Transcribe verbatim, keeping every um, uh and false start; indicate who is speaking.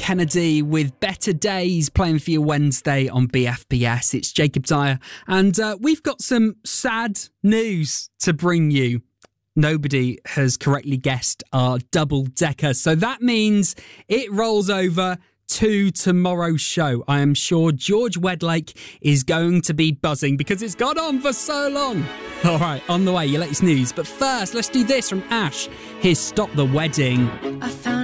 Speaker 1: Kennedy with Better Days playing for you Wednesday on B F B S. It's Jacob Dyer, and uh, we've got some sad news to bring you. Nobody has correctly guessed our double-decker, so that means it rolls over to tomorrow's show. I am sure George Wedlake is going to be buzzing because it's gone on for so long. All right, on the way, your latest news. But first, let's do this from Ash. Here's Stop the Wedding.
Speaker 2: I found